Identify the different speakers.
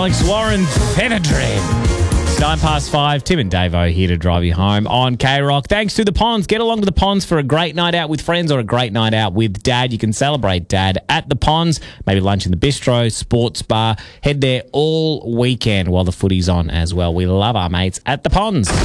Speaker 1: Alex Warren, Feather Dread. It's 5:09. Tim and Davo here to drive you home on K-Rock. Thanks to the Ponds. Get along to the Ponds for a great night out with friends or a great night out with Dad. You can celebrate Dad at the Ponds. Maybe lunch in the bistro, sports bar. Head there all weekend while the footy's on as well. We love our mates at the Ponds.